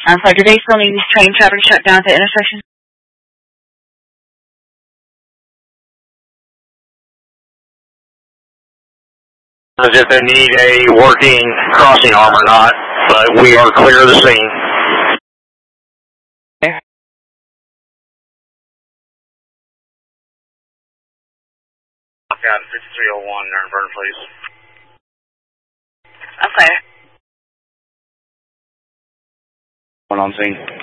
I'm sorry, do they still need train traffic shut down at the intersection? As if they need a working crossing arm or not, but we are clear of the scene. Okay. Got 5301, Nurnberg, please. Okay. One on scene.